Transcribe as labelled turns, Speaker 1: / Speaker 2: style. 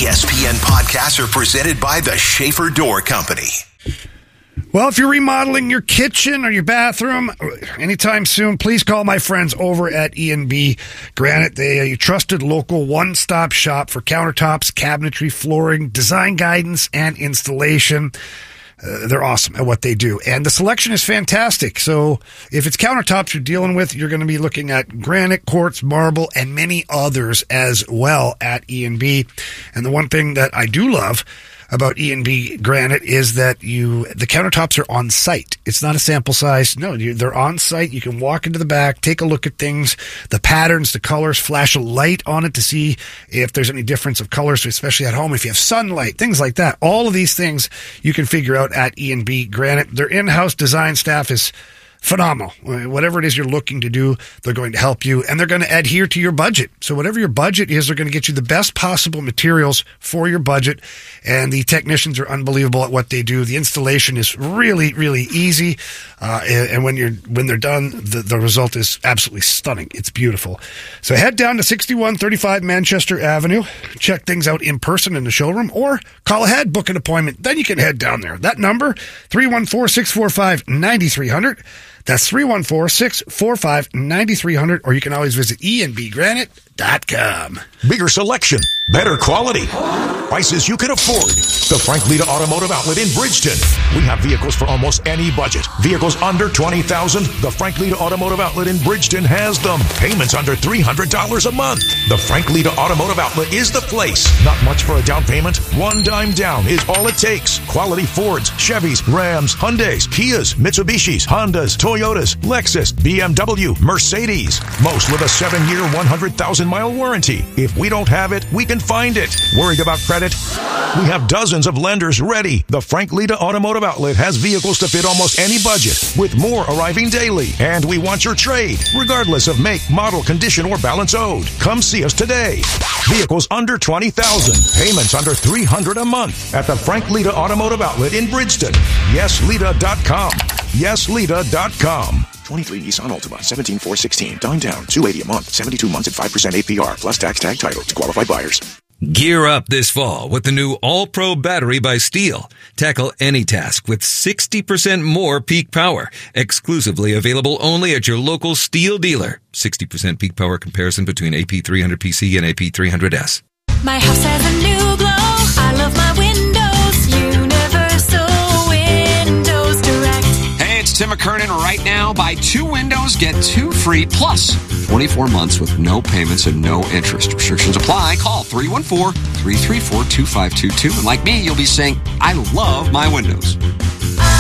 Speaker 1: ESPN podcasts are presented by the Schaefer Door Company.
Speaker 2: Well, if you're remodeling your kitchen or your bathroom anytime soon, please call my friends over at E&B Granite. They are your trusted local one-stop shop for countertops, cabinetry, flooring, design guidance, and installation. They're awesome at what they do. And the selection is fantastic. So if it's countertops you're dealing with, you're going to be looking at granite, quartz, marble, and many others as well at E&B. And the one thing that I do love about E&B Granite is that the countertops are on site. It's not a sample size. No, they're on site. You can walk into the back, take a look at things, the patterns, the colors, flash a light on it to see if there's any difference of colors, especially at home, if you have sunlight, things like that. All of these things you can figure out at E&B Granite. Their in-house design staff is phenomenal. Whatever it is you're looking to do, they're going to help you, and they're going to adhere to your budget. So whatever your budget is, they're going to get you the best possible materials for your budget, and the technicians are unbelievable at what they do. The installation is really, really easy, and when they're done, the result is absolutely stunning. It's beautiful. So head down to 6135 Manchester Avenue, check things out in person in the showroom, or call ahead, book an appointment, then you can head down there. That number, 314-645-9300. That's 314-645-9300, or you can always visit enbgranite.com.
Speaker 3: Bigger selection, better quality, prices you can afford. The Frank Lita Automotive Outlet in Bridgeton. We have vehicles for almost any budget. Vehicles under $20,000. The Frank Lita Automotive Outlet in Bridgeton has them. Payments under $300 a month. The Frank Lita Automotive Outlet is the place. Not much for a down payment. One dime down is all it takes. Quality Fords, Chevys, Rams, Hyundais, Kias, Mitsubishis, Hondas, Toyotas, Lexus, BMW, Mercedes. Most with a 7-year, 100,000-mile warranty. If we don't have it, we can find it. Worried about credit? We have dozens of lenders ready. The Frank Lita Automotive Outlet has vehicles to fit almost any budget, with more arriving daily. And we want your trade, regardless of make, model, condition, or balance owed. Come see us today. Vehicles under $20,000. Payments under $300 a month at the Frank Lita Automotive Outlet in Bridgeton. YesLita.com. YesLita.com.
Speaker 4: 23 Nissan Altima, 17,416. Down, $280 a month, 72 months at 5% APR, plus tax tag title to qualified buyers.
Speaker 5: Gear up this fall with the new All-Pro battery by Steel. Tackle any task with 60% more peak power. Exclusively available only at your local Steel dealer. 60% peak power comparison between AP300PC and AP300S.
Speaker 6: My house has a new glow. I love my windows. Universal Windows Direct.
Speaker 7: Hey, it's Tim McKernan. Right now, buy 2 windows, get 2 free, plus 24 months with no payments and no interest. Restrictions apply. Call 314-334-2522. And like me, you'll be saying, I love my windows.